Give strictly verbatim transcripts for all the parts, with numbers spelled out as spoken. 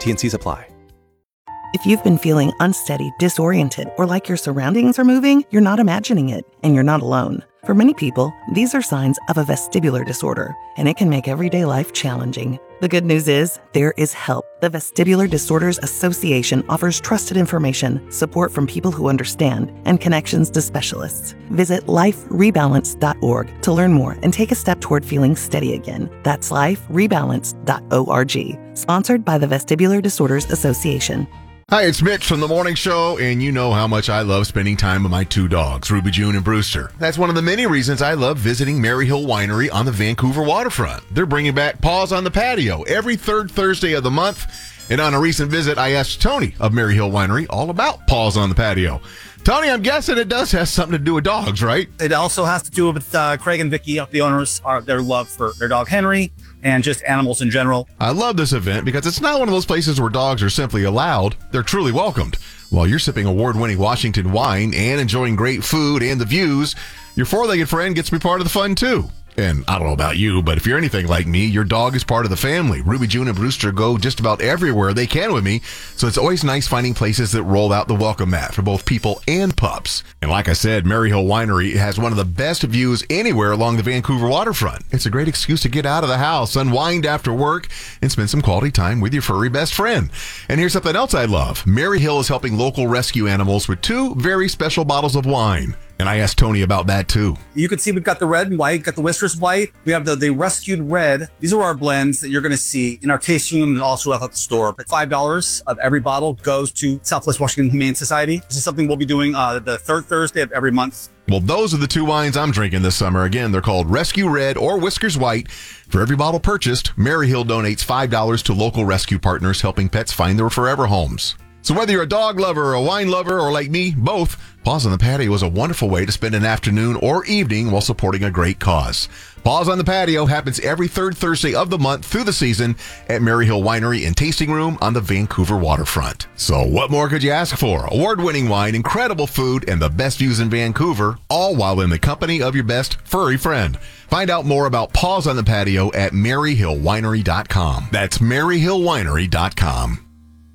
T and C's apply. If you've been feeling unsteady, disoriented, or like your surroundings are moving, you're not imagining it, and you're not alone. For many people, these are signs of a vestibular disorder, and it can make everyday life challenging. The good news is, there is help. The Vestibular Disorders Association offers trusted information, support from people who understand, and connections to specialists. Visit life rebalance dot org to learn more and take a step toward feeling steady again. That's life rebalance dot org. Sponsored by the Vestibular Disorders Association. Hi, it's Mitch from The Morning Show, and you know how much I love spending time with my two dogs, Ruby June and Brewster. That's one of the many reasons I love visiting Maryhill Winery on the Vancouver waterfront. They're bringing back Paws on the Patio every third Thursday of the month, and on a recent visit, I asked Tony of Maryhill Winery all about Paws on the Patio. Tony, I'm guessing it does have something to do with dogs, right? It also has to do with uh, Craig and Vicky, the owners, are their love for their dog Henry and just animals in general. I love this event because it's not one of those places where dogs are simply allowed. They're truly welcomed. While you're sipping award-winning Washington wine and enjoying great food and the views, your four-legged friend gets to be part of the fun, too. And I don't know about you, but if you're anything like me, your dog is part of the family. Ruby, June, and Brewster go just about everywhere they can with me, so it's always nice finding places that roll out the welcome mat for both people and pups. And like I said, Maryhill Winery has one of the best views anywhere along the Vancouver waterfront. It's a great excuse to get out of the house, unwind after work, and spend some quality time with your furry best friend. And here's something else I love. Maryhill is helping local rescue animals with two very special bottles of wine. And I asked Tony about that, too. You can see we've got the red and white, got the Whiskers white. We have the, the rescued red. These are our blends that you're going to see in our tasting room and also at the store. But five dollars of every bottle goes to Southwest Washington Humane Society. This is something we'll be doing uh, the third Thursday of every month. Well, those are the two wines I'm drinking this summer. Again, they're called Rescue Red or Whiskers White. For every bottle purchased, Maryhill donates five dollars to local rescue partners helping pets find their forever homes. So whether you're a dog lover, a wine lover, or like me, both, Paws on the Patio is a wonderful way to spend an afternoon or evening while supporting a great cause. Paws on the Patio happens every third Thursday of the month through the season at Maryhill Winery and Tasting Room on the Vancouver waterfront. So what more could you ask for? Award-winning wine, incredible food, and the best views in Vancouver, all while in the company of your best furry friend. Find out more about Paws on the Patio at maryhill winery dot com. That's maryhill winery dot com.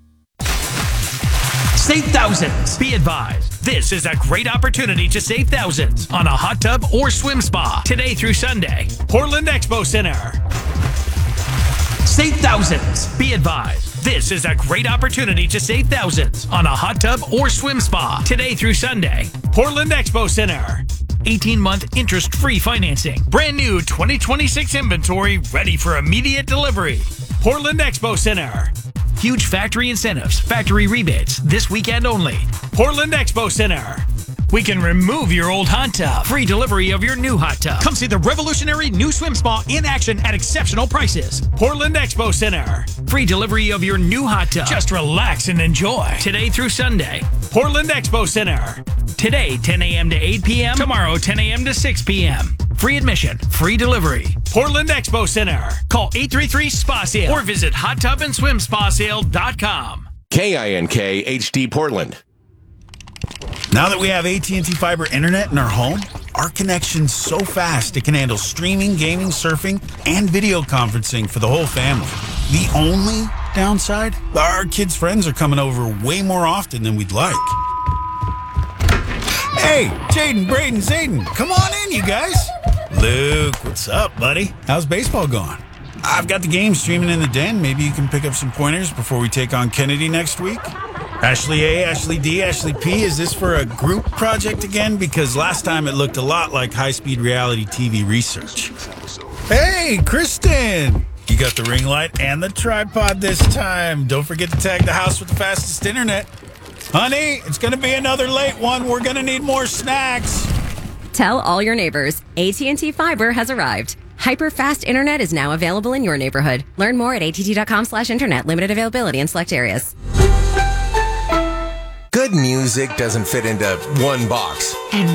Save thousands. Be advised, this is a great opportunity to save thousands on a hot tub or swim spa today through Sunday. Portland Expo Center. Save thousands. Be advised, this is a great opportunity to save thousands on a hot tub or swim spa today through Sunday. Portland Expo Center. eighteen-month interest-free financing. Brand new twenty twenty-six inventory ready for immediate delivery. Portland Expo Center. Huge factory incentives, factory rebates, this weekend only. Portland Expo Center. We can remove your old hot tub. Free delivery of your new hot tub. Come see the revolutionary new swim spa in action at exceptional prices. Portland Expo Center. Free delivery of your new hot tub. Just relax and enjoy. Today through Sunday. Portland Expo Center. Today, ten a.m. to eight p.m. Tomorrow, ten a.m. to six p.m. Free admission, free delivery. Portland Expo Center. Call eight three three S P A sale or visit hot tub and swim spa sale dot com. K I N K H D Portland. Now that we have A T and T Fiber Internet in our home, our connection's so fast it can handle streaming, gaming, surfing, and video conferencing for the whole family. The only downside? Our kids' friends are coming over way more often than we'd like. Hey, Jaden, Braden, Zayden, come on in, you guys. Luke, what's up, buddy? How's baseball going? I've got the game streaming in the den. Maybe you can pick up some pointers before we take on Kennedy next week. Ashley A, Ashley D, Ashley P, is this for a group project again? Because last time it looked a lot like high-speed reality T V research. Hey, Kristen! You got the ring light and the tripod this time. Don't forget to tag the house with the fastest internet. Honey, it's going to be another late one. We're going to need more snacks. Tell all your neighbors, A T and T Fiber has arrived. Hyper-fast internet is now available in your neighborhood. Learn more at att.com slash internet. Limited availability in select areas. Good music doesn't fit into one box. And